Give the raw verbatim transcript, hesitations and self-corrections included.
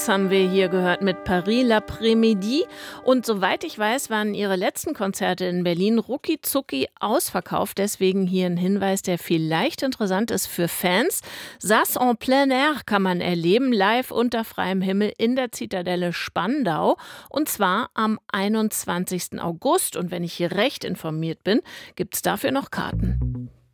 Haben wir hier gehört mit Paris l'après-midi. Und soweit ich weiß, waren ihre letzten Konzerte in Berlin rucki-zucki ausverkauft. Deswegen hier ein Hinweis, der vielleicht interessant ist für Fans. Das en plein air kann man erleben, live unter freiem Himmel in der Zitadelle Spandau. Und zwar am einundzwanzigsten August. Und wenn ich hier recht informiert bin, gibt es dafür noch Karten.